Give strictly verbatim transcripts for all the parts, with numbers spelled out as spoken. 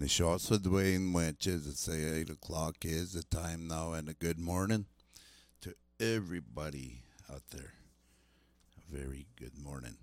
Nishasa Dwayne Wenches, it's say eight o'clock is the time now, and a good morning to everybody out there. A very good morning.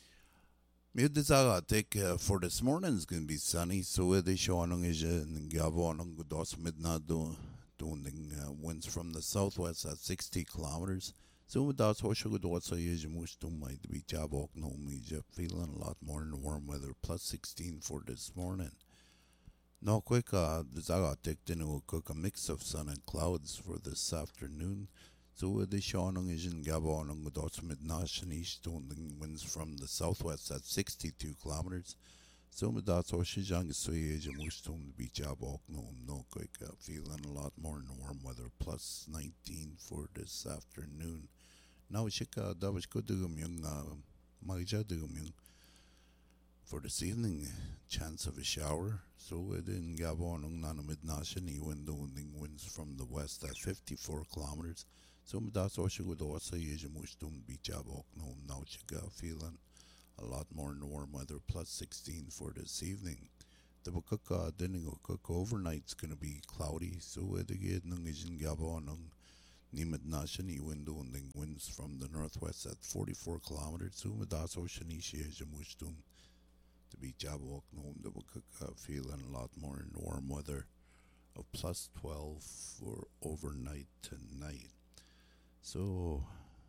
Middagsala take uh, for this morning is going to be sunny, so it is showing is in Gavon on Godos midnight doing uh, winds from the southwest at sixty kilometers. So that's what you would say is most to might be Jabok no me feeling a lot more in the warm weather, plus sixteen for this morning. No quick, uh, Zaga ticked in will cook a mix of sun and clouds for this afternoon. So with the Shanong is in Gabon and Godots midnash and east winds from the southwest at sixty-two kilometers. So with that, so she's young so age and most to the beach Jabok no no quick, uh, feeling a lot more in the warm weather, plus nineteen for this afternoon. Now shika da was good to young, uh, Maja young for this evening, chance of a shower. So within Gabon, Nana Midnashani windowing winds from the west at fifty-four kilometers. So that's what she would also use a mustum be Jabok no now she got feeling a lot more in the warm weather, plus sixteen for this evening. The Bukuka didn't go cook overnight's gonna be cloudy, so with again is in Gabon Nimad Nashani windowing winds from the northwest at forty-four kilometers. So that's what she is a mustum to be Jabok no the Bukuka feeling a lot more in warm weather of plus twelve for overnight tonight. So,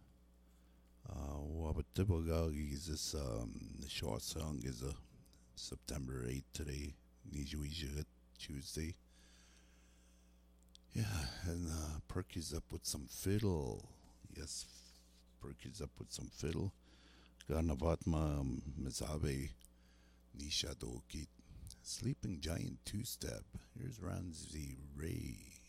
uh, Wabatibagagi is this um, the short song is a September eighth today, Nijuija Tuesday. Yeah, and uh, Perky's up with some fiddle. Yes, Perky's up with some fiddle. Ganavatma Mizabe Nishadoki. Sleeping Giant two step. Here's Ranzi Ray.